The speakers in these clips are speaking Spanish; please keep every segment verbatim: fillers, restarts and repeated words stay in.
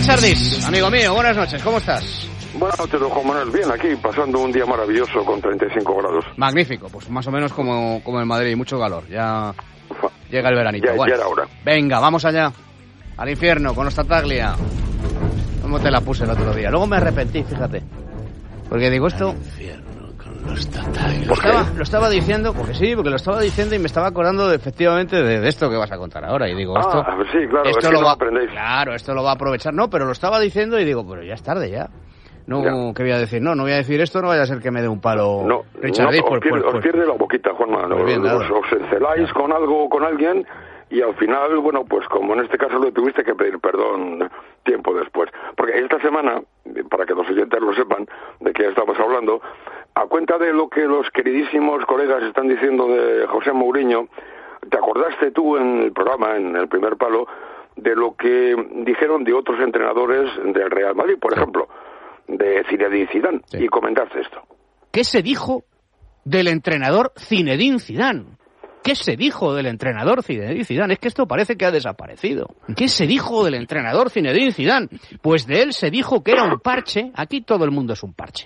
Richard Dis, amigo mío, buenas noches, ¿cómo estás? Buenas noches, don Juan Manuel. Bien, aquí pasando un día maravilloso con treinta y cinco grados. Magnífico, pues más o menos como, como en Madrid, mucho calor. Ya llega el veranito. Ya, bueno, ya era hora. Venga, vamos allá. Al infierno, con los Tartaglia. ¿Cómo te la puse el otro día? Luego me arrepentí, fíjate. Porque digo esto... Al infierno con los Tartaglia. Lo estaba, lo estaba diciendo, porque sí, porque lo estaba diciendo y me estaba acordando de, efectivamente de, de esto que vas a contar ahora. Y digo, esto... Ah, sí, claro, esto es que lo no va, aprendéis. Claro, esto lo va a aprovechar. No, pero lo estaba diciendo y digo, pero ya es tarde ya. No, ya. ¿Qué voy a decir? No, no voy a decir esto, no vaya a ser que me dé un palo. No, Richard no, Dis, os, por, pierde, por, os pierde la boquita, Juanma. Pues bien, os, os enceláis con algo, con alguien, y al final, bueno, pues como en este caso lo tuviste que pedir perdón tiempo después. Porque esta semana, para que los oyentes lo sepan de qué estamos hablando, a cuenta de lo que los queridísimos colegas están diciendo de José Mourinho, ¿te acordaste tú en el programa, en el primer palo, de lo que dijeron de otros entrenadores del Real Madrid, por sí. ejemplo, de Zinedine Zidane, sí. y comentaste esto? ¿Qué se dijo del entrenador Zinedine Zidane? ¿Qué se dijo del entrenador Zinedine Zidane? Es que esto parece que ha desaparecido. ¿Qué se dijo del entrenador Zinedine Zidane? Pues de él se dijo que era un parche. Aquí todo el mundo es un parche.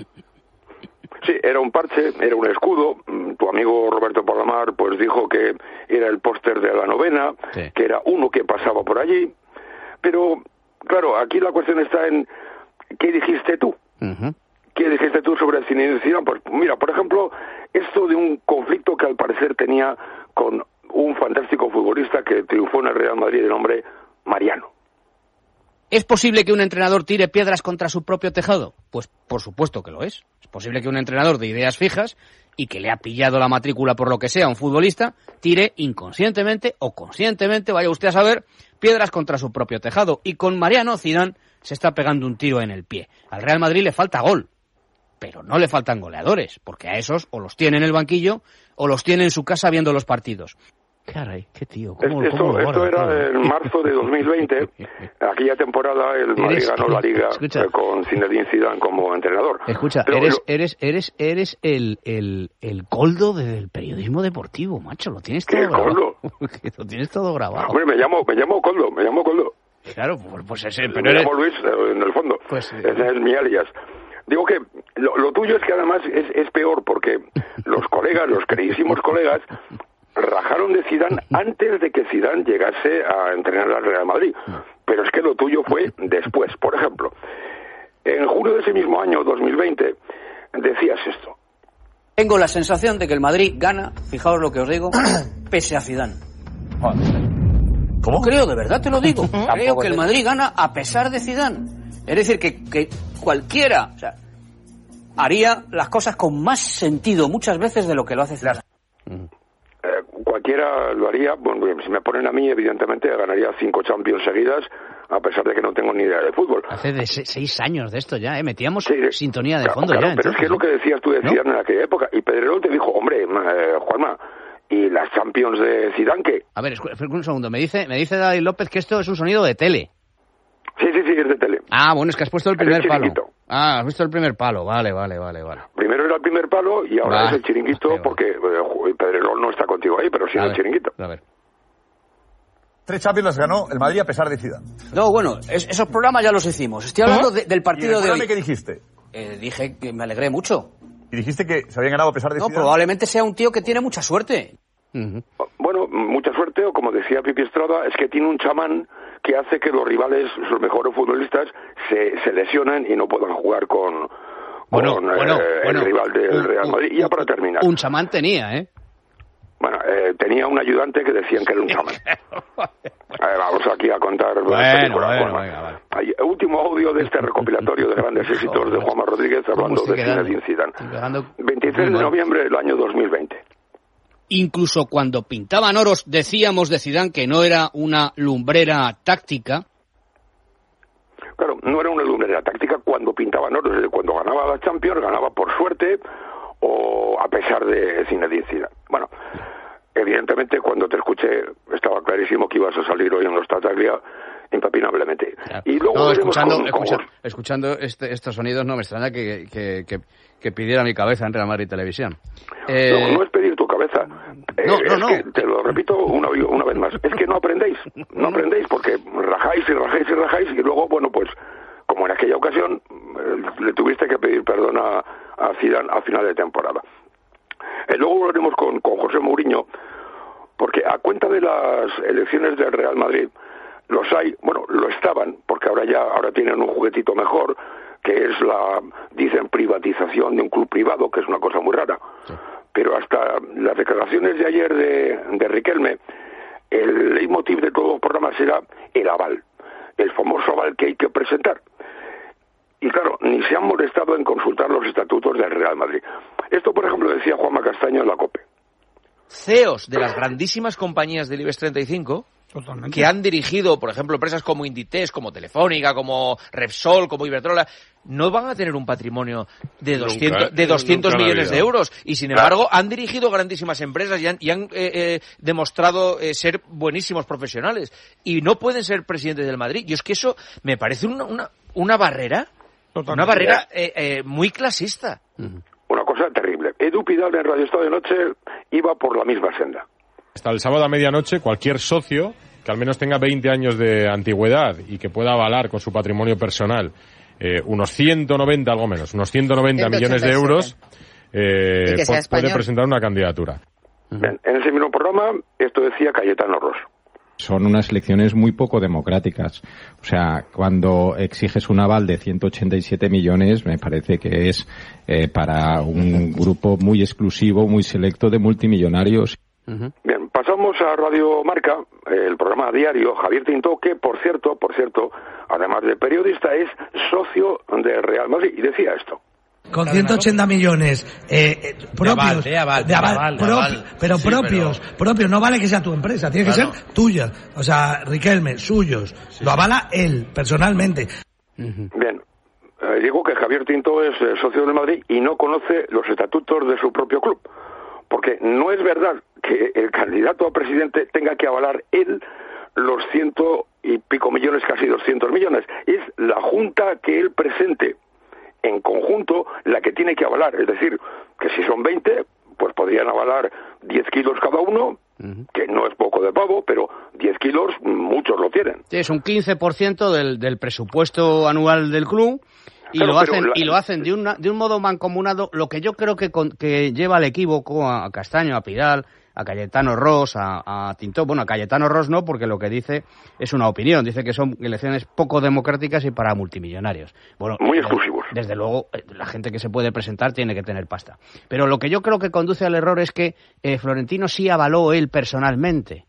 Sí, era un parche, era un escudo. Tu amigo Roberto Palomar pues dijo que era el póster de la novena, sí. que era uno que pasaba por allí. Pero, claro, aquí la cuestión está en ¿qué dijiste tú? Uh-huh. ¿Qué dijiste tú sobre Zinedine Zidane? Pues mira, por ejemplo, esto de un conflicto que al parecer tenía con un fantástico futbolista que triunfó en el Real Madrid de nombre Mariano. ¿Es posible que un entrenador tire piedras contra su propio tejado? Pues por supuesto que lo es. Es posible que un entrenador de ideas fijas y que le ha pillado la matrícula por lo que sea a un futbolista, tire inconscientemente o conscientemente, vaya usted a saber, piedras contra su propio tejado. Y con Mariano, Zidane se está pegando un tiro en el pie. Al Real Madrid le falta gol, pero no le faltan goleadores, porque a esos o los tiene en el banquillo o los tiene en su casa viendo los partidos. Caray, qué tío. ¿Cómo, esto cómo esto era todo? En marzo de dos mil veinte. Aquella temporada el Madrid ganó la Liga escucha, con Zinedine Zidane como entrenador. Escucha, Pero eres, lo... eres eres eres el, el, el coldo del periodismo deportivo, macho. Lo tienes todo ¿Qué grabado. Coldo? Lo tienes todo grabado. Hombre, me llamo, me llamo Coldo, me llamo Coldo. Claro, pues ese, pero me eres... llamo Luis, en el fondo. Pues, eh... Ese es mi alias. Digo que lo, lo tuyo es que además es, es peor porque los colegas, los queridísimos colegas, rajaron de Zidane antes de que Zidane llegase a entrenar al Real Madrid. Pero es que lo tuyo fue después. Por ejemplo, en junio de ese mismo año, dos mil veinte, decías esto. Tengo la sensación de que el Madrid gana, fijaos lo que os digo, pese a Zidane. ¿Cómo? Creo, de verdad te lo digo. Creo que el Madrid gana a pesar de Zidane. Es decir, que, que cualquiera, o sea, haría las cosas con más sentido muchas veces de lo que lo hace Zidane. Eh, cualquiera lo haría. Bueno, si me ponen a mí, evidentemente ganaría cinco Champions seguidas, a pesar de que no tengo ni idea de fútbol. Hace de se- seis años de esto ya, ¿eh? Metíamos sí, sintonía de claro, fondo claro, ya. Pero entonces, es que es lo que decías tú de Zidane, ¿no?, en aquella época. Y Pedrerol te dijo, hombre, eh, Juanma, ¿y las Champions de Zidane qué? A ver, escu- un segundo. Me dice, me dice David López que esto es un sonido de tele. Sí, sí, sí, es de tele. Ah, bueno, es que has puesto el primer el palo. chiringuito. Ah, has puesto el primer palo. Vale, vale, vale, vale. Primero era el primer palo y ahora vale, es el chiringuito, vale, vale. porque eh, Pedrerol no está contigo ahí, pero sí en el chiringuito. A ver. Tres Champions las ganó el Madrid a pesar de Zidane. No, bueno, es, esos programas ya los hicimos. Estoy hablando de, del partido de hoy. ¿Qué dijiste? Eh, dije que me alegré mucho. ¿Y dijiste que se habían ganado a pesar de No, Zidane? probablemente sea un tío que tiene mucha suerte. Uh-huh. Bueno, mucha suerte, o como decía Pipi Estrada, es que tiene un chamán que hace que los rivales, sus mejores futbolistas, se, se lesionen y no puedan jugar con, bueno, con bueno, eh, bueno, el rival del un, Real Madrid. Y ya para terminar. Un chamán tenía, ¿eh? Bueno, eh, tenía un ayudante que decían que era un chamán. Eh, vamos aquí a contar... Bueno, película, bueno, venga, vale. Hay, último audio de este recopilatorio de grandes éxitos de Juanma Rodríguez hablando de Zinedine Zidane. veintitrés de noviembre del año dos mil veinte. Incluso cuando pintaban oros decíamos de Zidane que no era una lumbrera táctica. Claro, no era una lumbrera táctica cuando pintaban oros. Cuando ganaba la Champions, ganaba por suerte o a pesar de Zinedine Zidane. Bueno, evidentemente cuando te escuché estaba clarísimo que ibas a salir hoy en los Tartaglia impepinablemente. Claro. Y luego no, veremos escuchando, cómo, escucha, cómo... escuchando este, estos sonidos no me extraña que, que, que, que pidiera mi cabeza en Real Madrid Televisión. Eh... No, no es pedir tu cabeza. Eh, no, no, es no. que, te lo repito una, una vez más, es que no aprendéis, no aprendéis porque rajáis y rajáis y rajáis y luego, bueno, pues, como en aquella ocasión, eh, le tuviste que pedir perdón a, a Zidane a final de temporada. Eh, luego volveremos con, con José Mourinho, porque a cuenta de las elecciones del Real Madrid, los hay, bueno, lo estaban, porque ahora ya, ahora tienen un juguetito mejor, que es la, dicen, privatización de un club privado, que es una cosa muy rara. Sí. Pero hasta las declaraciones de ayer de, de Riquelme, el leitmotiv de todos los programas era el aval, el famoso aval que hay que presentar. Y claro, ni se han molestado en consultar los estatutos del Real Madrid. Esto, por ejemplo, decía Juanma Castaño en la COPE. C E Os de las grandísimas compañías del IBEX treinta y cinco, totalmente, que han dirigido, por ejemplo, empresas como Inditex, como Telefónica, como Repsol, como Iberdrola, no van a tener un patrimonio de doscientos, nunca, de doscientos millones de euros. Y, sin embargo, han dirigido grandísimas empresas y han, y han eh, eh, demostrado eh, ser buenísimos profesionales. Y no pueden ser presidentes del Madrid. Y es que eso me parece una, una, una barrera, totalmente, una barrera eh, eh, muy clasista. Uh-huh. Una cosa terrible. Edu Pidal en Radio Estado de Noche iba por la misma senda. Hasta el sábado a medianoche, cualquier socio que al menos tenga veinte años de antigüedad y que pueda avalar con su patrimonio personal eh, unos ciento noventa, algo menos, unos ciento noventa millones de euros, eh, pu- puede presentar una candidatura. Bien, en ese mismo programa, esto decía Cayetano Ros. Son unas elecciones muy poco democráticas. O sea, cuando exiges un aval de ciento ochenta y siete millones, me parece que es eh, para un grupo muy exclusivo, muy selecto de multimillonarios. Uh-huh. Bien, pasamos a Radio Marca, el programa diario. Javier Tintó, que por cierto, por cierto, además de periodista, es socio del Real Madrid, y decía esto. Con ciento ochenta millones eh, propios, de aval, de aval, de aval, de aval, de aval, aval. pero sí, propios, pero... propios, no vale que sea tu empresa, tiene claro, que ser tuya. O sea, Riquelme, suyos, sí, lo avala él, personalmente. Uh-huh. Bien, eh, digo que Javier Tintó es eh, socio del Madrid y no conoce los estatutos de su propio club, porque no es verdad que el candidato a presidente tenga que avalar él los ciento y pico millones, casi doscientos millones. Es la junta que él presente en conjunto la que tiene que avalar, es decir, que si son veinte, pues podrían avalar diez kilos cada uno, uh-huh, que no es poco de pavo, pero diez kilos muchos lo tienen. Sí, es un quince por ciento del, del presupuesto anual del club, y, claro, lo hacen, la... y lo hacen de, una, de un modo mancomunado, lo que yo creo que, con, que lleva al equívoco a Castaño, a Pidal, a Cayetano Ros, a, a Tintó. Bueno, a Cayetano Ros no, porque lo que dice es una opinión. Dice que son elecciones poco democráticas y para multimillonarios. Bueno, muy exclusivos. Desde, desde luego, la gente que se puede presentar tiene que tener pasta. Pero lo que yo creo que conduce al error es que eh, Florentino sí avaló él personalmente.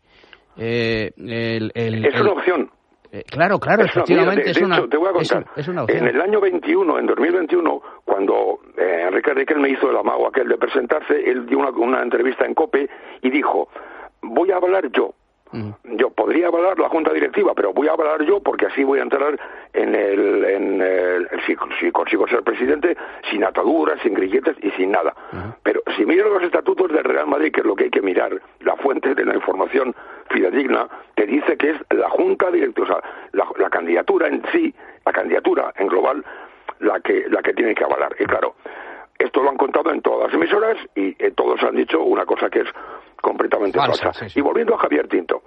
Eh, el, el, es el, una opción. Eh, claro, claro, es efectivamente. Una, de, es de una, hecho, te voy a contar. Es, es una opción. En el año veintiuno, en dos mil veintiuno, cuando eh, Enrique Riquelme hizo el amago aquel de presentarse, él dio una, una entrevista en COPE y dijo: voy a avalar yo. Uh-huh. Yo podría avalar la junta directiva, pero voy a avalar yo porque así voy a entrar en el, en el, el si, si consigo ser presidente, sin ataduras, sin grilletes y sin nada. Uh-huh. Pero si miras los estatutos del Real Madrid, que es lo que hay que mirar, la fuente de la información fidedigna, te dice que es la junta directiva, o sea, la, la candidatura en sí, la candidatura en global, la que, la que tiene que avalar. Y claro, esto lo han contado en todas las emisoras y eh, todos han dicho una cosa que es completamente falsa. Sí, sí. Y volviendo a Javier Tinto,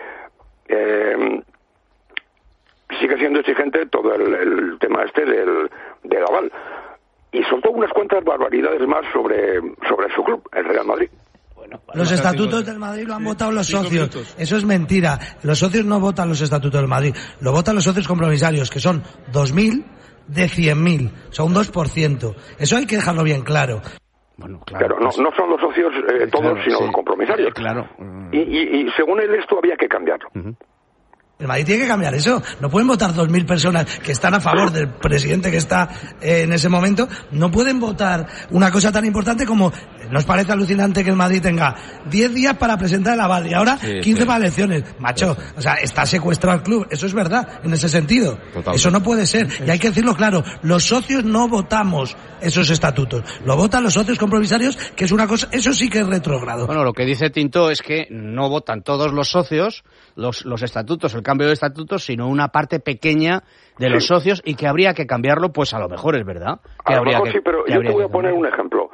eh, sigue siendo exigente todo el, el tema este del, del aval, y soltó unas cuantas barbaridades más sobre, sobre su club, el Real Madrid. Bueno, los estatutos del Madrid lo han votado los socios. Eso es mentira. Los socios no votan los estatutos del Madrid. Lo votan los socios compromisarios, que son dos mil de cien mil. O sea, un dos por ciento. Eso hay que dejarlo bien claro. Bueno, claro, claro, no, pues, no son los socios eh, todos, claro, sino sí, los compromisarios. Eh, claro. Y, y, y según él esto había que cambiarlo. Uh-huh. El Madrid tiene que cambiar eso. No pueden votar dos mil personas que están a favor del presidente que está eh, en ese momento. No pueden votar una cosa tan importante como... ¿Nos parece alucinante que el Madrid tenga diez días para presentar el aval y ahora sí, quince sí. para elecciones? Macho, sí. o sea, está secuestrado el club. Eso es verdad, en ese sentido. Totalmente. Eso no puede ser. Y hay que decirlo claro. Los socios no votamos esos estatutos. Lo votan los socios compromisarios, que es una cosa... Eso sí que es retrógrado. Bueno, lo que dice Tintó es que no votan todos los socios los, los estatutos, el cambio de estatutos, sino una parte pequeña de los sí. socios, y que habría que cambiarlo, pues a lo mejor es verdad. Que a lo habría mejor que, sí, pero yo te voy a poner un ejemplo.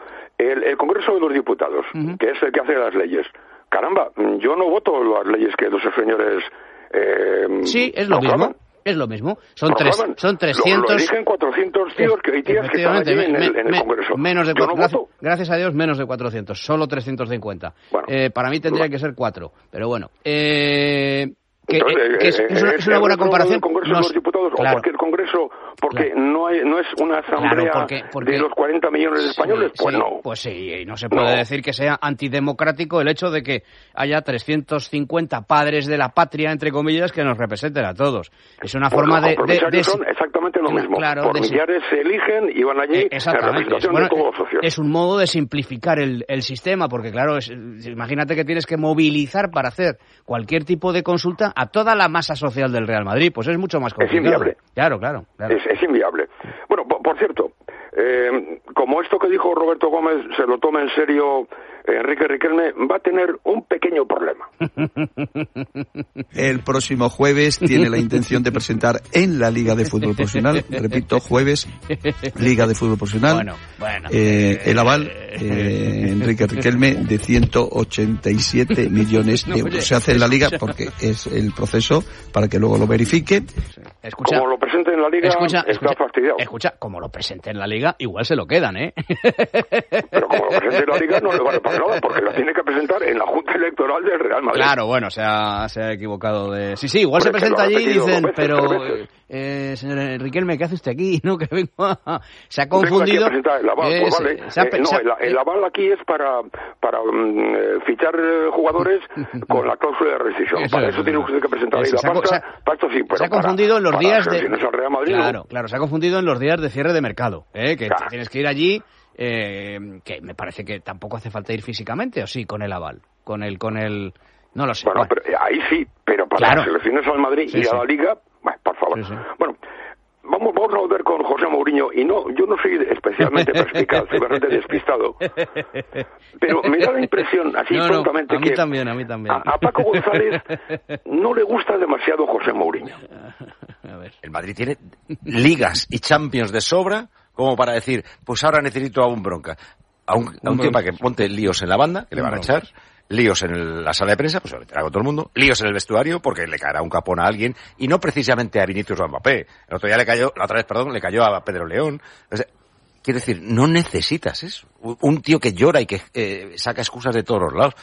el, el Congreso de los Diputados, uh-huh. que es el que hace las leyes. Caramba, yo no voto las leyes que los señores... Eh, sí, es lo proclaman. mismo. Es lo mismo. Son, tres, son trescientos... Lo, lo eligen cuatrocientos tíos que, y tías que están allí me, en, el, en el Congreso. Menos de cuatro, no gracias, gracias a Dios, menos de cuatrocientos. Solo trescientos cincuenta. Bueno, eh, para mí tendría bueno. que ser cuatro. Pero bueno... Eh... Que, Entonces, que es, eh, es, una, es una buena comparación. El Congreso no, de los Diputados claro, o cualquier Congreso, porque claro. no hay, no es una asamblea claro, porque, porque, de los cuarenta millones de españoles, sí, pues sí, no. Pues sí, y no se puede no. decir que sea antidemocrático el hecho de que haya trescientos cincuenta padres de la patria, entre comillas, que nos representen a todos. Es una pues forma los de, de, de... son exactamente lo mismo. Claro, Por millares se eligen y van allí eh, en representación bueno, de todos los socios. Es un modo de simplificar el, el sistema, porque claro, es, imagínate que tienes que movilizar para hacer cualquier tipo de consulta a toda la masa social del Real Madrid, pues es mucho más complicado. Es inviable. Claro, claro. claro. Es, es inviable. Bueno, por, por cierto, eh, como esto que dijo Roberto Gómez se lo toma en serio Enrique Riquelme, va a tener un pequeño problema. El próximo jueves tiene la intención de presentar en la Liga de Fútbol Profesional, repito, jueves, Liga de Fútbol Profesional, bueno, bueno, eh, el aval, eh, Enrique Riquelme, de ciento ochenta y siete millones de euros. Se hace en la Liga porque es el proceso para que luego lo verifique. Escucha, como lo presente en la Liga, escucha, está escucha, fastidiado. Escucha, como lo presente en la Liga, igual se lo quedan, ¿eh? Pero como lo presente en la Liga, no le vale para nada, porque la tiene que presentar en la Junta Electoral del Real Madrid. Claro, bueno, se ha, se ha equivocado de... Sí, sí, igual Hombre, se presenta allí y dicen, veces, pero... Eh, señor Riquelme, ¿qué hace usted aquí? No, que vengo a... Se ha confundido... Vengo aquí a presentar el aval, pues vale. Se ha, eh, no, se ha, el, el aval aquí es para, para um, fichar jugadores con la cláusula de rescisión. Eso, para eso, eso tiene usted que presentar ahí la pasta, pasta sí, pero se ha confundido para, en los días para, de... Si no es el Real Madrid, claro, no. claro, se ha confundido en los días de cierre de mercado, ¿eh? Que claro. tienes que ir allí... Eh, que me parece que tampoco hace falta ir físicamente, o sí, con el aval, con el, con el, no lo sé. Bueno, bueno. pero ahí sí, pero para claro. las selecciones al Madrid sí, y a sí. la Liga, bueno, por favor. Sí, sí. Bueno, vamos, vamos a volver con José Mourinho, y no, yo no soy especialmente perspicaz, soy bastante despistado, pero me da la impresión, así no, prontamente, no, a mí que también, a mí también. A, a Paco González no le gusta demasiado José Mourinho. A ver. El Madrid tiene ligas y Champions de sobra como para decir, pues ahora necesito a un bronca. A un, a un tío para que ponte líos en la banda, que le van a echar, líos en el, la sala de prensa, pues se lo meterá con todo el mundo, líos en el vestuario, porque le caerá un capón a alguien, y no precisamente a Vinicius o a Mbappé. El otro día le cayó, la otra vez, perdón, le cayó a Pedro León. O sea, quiero decir, no necesitas eso. Un tío que llora y que eh, saca excusas de todos los lados.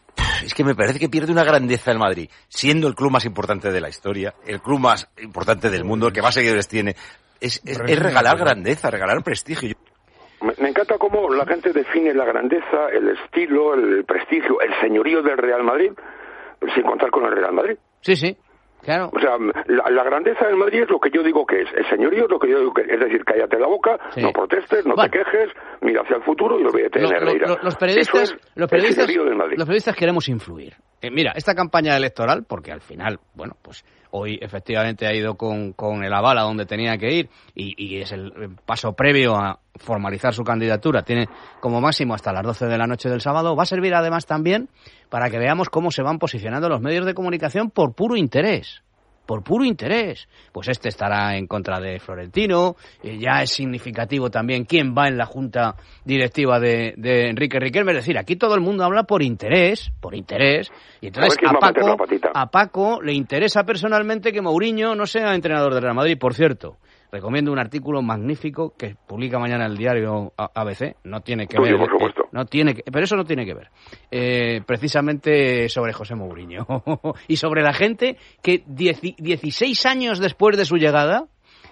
Es que me parece que pierde una grandeza el Madrid, siendo el club más importante de la historia, el club más importante del mundo, el que más seguidores tiene. Es, es, es regalar grandeza, regalar prestigio. Me, me encanta cómo la gente define la grandeza, el estilo, el prestigio, el señorío del Real Madrid, sin contar con el Real Madrid. Sí, sí, claro. O sea, la, la grandeza del Madrid es lo que yo digo que es. El señorío es lo que yo digo que es. Es decir, cállate la boca, sí. no protestes, no bueno. te quejes, mira hacia el futuro y olvídate de Negreira. Lo, lo, los periodistas, los periodistas, los periodistas queremos influir. Eh, mira, esta campaña electoral, porque al final, bueno, pues hoy efectivamente ha ido con, con el aval a donde tenía que ir y, y es el paso previo a formalizar su candidatura. Tiene como máximo hasta las doce de la noche del sábado. Va a servir además también para que veamos cómo se van posicionando los medios de comunicación por puro interés. Por puro interés. Pues este estará en contra de Florentino. Eh, ya es significativo también quién va en la junta directiva de, de Enrique Riquelme. Es decir, aquí todo el mundo habla por interés, por interés. Y entonces a, a, Paco, a Paco le interesa personalmente que Mourinho no sea entrenador del Real Madrid. Por cierto, recomiendo un artículo magnífico que publica mañana el diario A B C. No tiene que ver. Por supuesto. No tiene que, pero eso no tiene que ver. Eh, precisamente sobre José Mourinho y sobre la gente que dieciséis años después de su llegada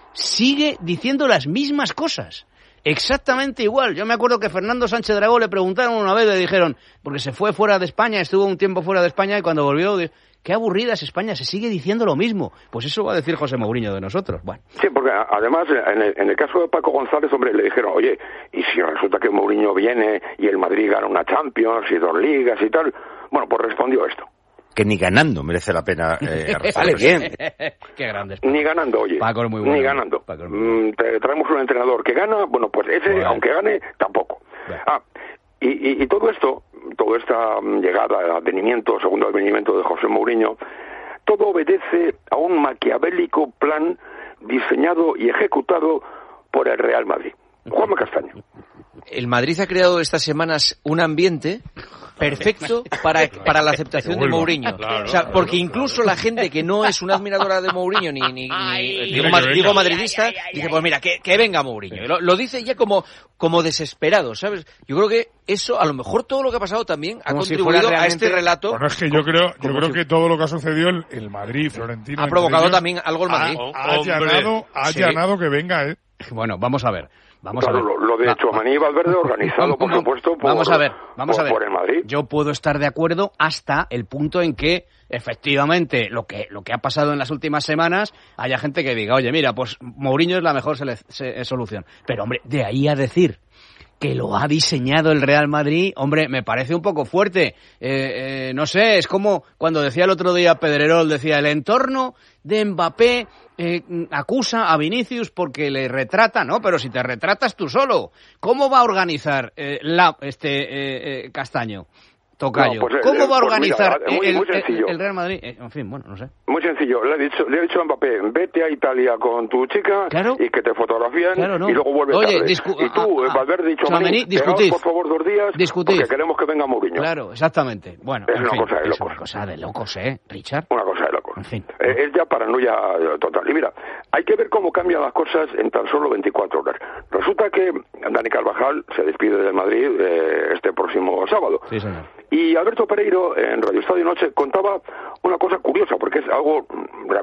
sigue diciendo las mismas cosas. Exactamente igual. Yo me acuerdo que Fernando Sánchez Dragó le preguntaron una vez, le dijeron, porque se fue fuera de España, estuvo un tiempo fuera de España y cuando volvió, qué aburrida es España, se sigue diciendo lo mismo. Pues eso va a decir José Mourinho de nosotros. Bueno. Sí, porque además en el, en el caso de Paco González, hombre, le dijeron, oye, y si resulta que Mourinho viene y el Madrid gana una Champions y dos ligas y tal, bueno, pues respondió esto. Que ni ganando merece la pena eh, vale, bien. Qué grande. Ni ganando, oye. Paco es muy bueno. Ni ganando. Paco es muy bueno. Mm, te traemos un entrenador que gana, bueno, pues ese, bueno. aunque gane, tampoco. Bueno. Ah, y, y, y todo esto, toda esta llegada, el advenimiento, segundo advenimiento de José Mourinho, todo obedece a un maquiavélico plan diseñado y ejecutado por el Real Madrid. Juanma Castaño. el Madrid ha creado estas semanas un ambiente perfecto para, para la aceptación de Mourinho. Claro, o sea, porque incluso la gente que no es una admiradora de Mourinho ni, ni, ni digo, ma, digo madridista, dice, pues mira, que, que venga Mourinho. Lo, lo dice ya como, como desesperado, ¿sabes? Yo creo que eso, a lo mejor todo lo que ha pasado también ha como contribuido si a este relato. Bueno, es que yo creo, yo creo si... que todo lo que ha sucedido el, el Madrid, Florentino... Ha provocado ellos, también algo el Madrid. Ha, ha allanado, ha allanado sí. que venga, ¿eh? Bueno, vamos a ver. Vamos claro, a ver. Lo, lo de Tchouaméni y Valverde organizado, por supuesto, por, vamos a ver, vamos por, a ver. por el Madrid. Yo puedo estar de acuerdo hasta el punto en que, efectivamente, lo que lo que ha pasado en las últimas semanas, haya gente que diga, oye, mira, pues Mourinho es la mejor sele- se- solución. Pero, hombre, de ahí a decir que lo ha diseñado el Real Madrid, hombre, me parece un poco fuerte. Eh, eh, no sé, es como cuando decía el otro día Pedrerol, decía, el entorno de Mbappé eh, acusa a Vinicius porque le retrata, ¿no? Pero si te retratas tú solo, ¿cómo va a organizar eh, la, este eh, eh, Castaño? Tocayo. No, pues, ¿Cómo eh, va a organizar pues mira, muy, el, muy el, el Real Madrid? Eh, en fin, bueno, no sé. Muy sencillo. Le ha dicho, le ha dicho a Mbappé, vete a Italia con tu chica claro. y que te fotografíen claro, no. y luego vuelve Oye, tarde. discu- y tú, ah, Valverde, dicho a mí, discutid. por favor dos días discutid. porque queremos que venga Mourinho. Claro, exactamente. Bueno, es en una fin, cosa de es locos. una cosa de locos, ¿eh, Richard? Una cosa de locos. En fin. Eh, es ya paranoia total. Y mira, hay que ver cómo cambian las cosas en tan solo veinticuatro horas. Resulta que Dani Carvajal se despide del Madrid eh, este próximo sábado. Sí, señor. Y Alberto Pereiro, en Radio Estadio Noche, contaba una cosa curiosa, porque es algo